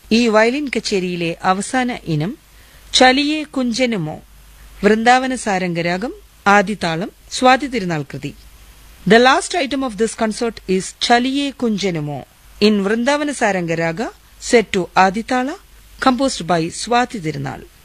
ഈ വയലിൻ കച്ചേരിയിലെ അവസാന ഇനം ചലിയേ കുഞ്ചനുമോ, വൃന്ദാവന സാരംഗരാഗം, ആദിതാളം, സ്വാതി തിരുനാൾ കൃതി. The last item of this concert is Chaliye Kunjanumo in Vrindavana Saranga Raga, set to Aditala, composed by Swati Tirunal.